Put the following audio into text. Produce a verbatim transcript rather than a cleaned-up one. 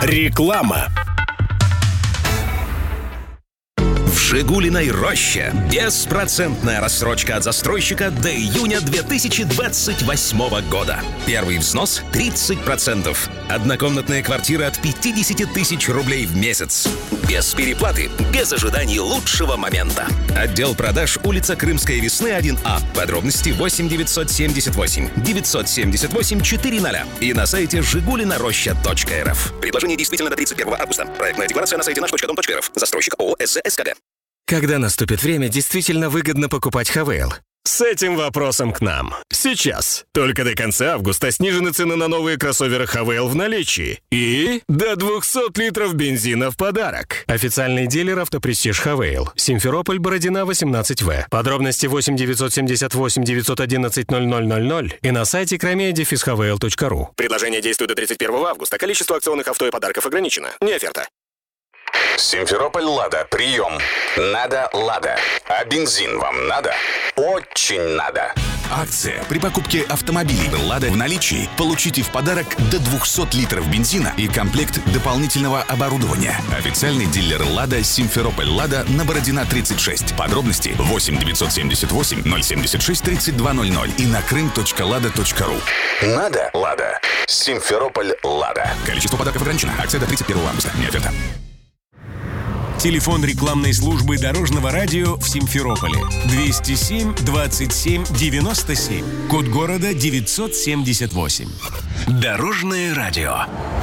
Реклама. В «Жигулиной роще» беспроцентная рассрочка от застройщика до июня две тысячи двадцать восьмого года. Первый взнос – тридцать процентов. Однокомнатная квартира от пятьдесят тысяч рублей в месяц. Без переплаты, без ожиданий лучшего момента. Отдел продаж, улица Крымская, Весны, один А. Подробности восемь девятьсот семьдесят восемь девятьсот семьдесят восемь четыреста. И на сайте жигулина роща точка эр эф. Предложение действительно до тридцать первого августа. Проектная декларация на сайте наш точка дом точка эр эф. Застройщик ООО «эс зэ эс ка гэ». Когда наступит время, действительно выгодно покупать Хавейл? С этим вопросом к нам. Сейчас. Только до конца августа снижены цены на новые кроссоверы Хавейл в наличии. И до двухсот литров бензина в подарок. Официальный дилер «Автопрестиж Хавейл». Симферополь, Бородина, восемнадцать вэ. Подробности восемь девятьсот семьдесят восемь девятьсот одиннадцать ноль ноль ноль ноль и на сайте кромея дефис хавейл точка ру. Предложение действует до тридцать первого августа. Количество акционных авто и подарков ограничено. Не оферта. Симферополь «Лада», прием. Надо «Лада». А бензин вам надо? Очень надо. Акция. При покупке автомобилей «Лада» в наличии получите в подарок до двухсот литров бензина и комплект дополнительного оборудования. Официальный дилер «Лада» Симферополь «Лада» на Бородина, тридцать шесть. Подробности восемь девятьсот семьдесят восемь ноль семьдесят шесть тридцать два ноль ноль и на крым точка лада точка ру. Надо «Лада». Симферополь «Лада». Количество подарков ограничено. Акция до тридцать первого августа. Не оферта. Телефон рекламной службы Дорожного радио в Симферополе двести семь двадцать семь девяносто семь. Код города девятьсот семьдесят восемь. Дорожное радио.